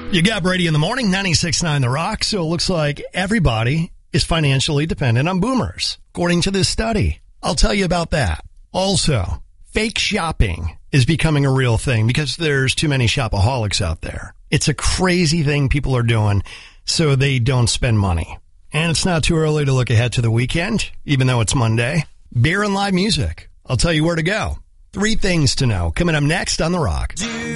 You got Brady in the morning, 96.9 The Rock. So it looks like everybody is financially dependent on boomers, according to this study. I'll tell you about that. Also, fake shopping is becoming a real thing because there's too many shopaholics out there. It's a crazy thing people are doing so they don't spend money. And it's not too early to look ahead to the weekend, even though it's Monday. Beer and live music. I'll tell you where to go. 3 things to know coming up next on The Rock.